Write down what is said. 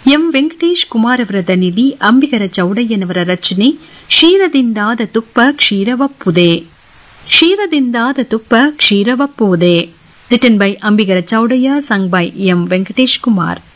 M Venkatesh Kumar ಅವರ ದನಿಲಿ ಅಂಬಿಗರ ಚೌಡಯ್ಯನವರ ರಚನೆ ಕ್ಷೀರದಿಂದಾದ ತುಪ್ಪ ಕ್ಷೀರವಪ್ಪುದೆ. ಕ್ಷೀರದಿಂದಾದ ತುಪ್ಪ ಕ್ಷೀರವಪ್ಪುವುದೇ. Written by Ambigara Chowdaiah, sung by M Venkatesh Kumar.